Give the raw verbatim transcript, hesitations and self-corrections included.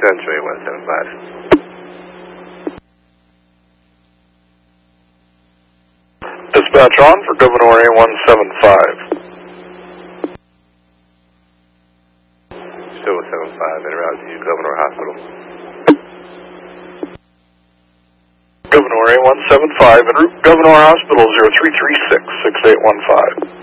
seven two eight one seven five. Dispatch on for Governor A one seven five. Still one seven five, en route to Governor Hospital. Governor A one seven five, en route Governor Hospital zero three three six, six eight one five.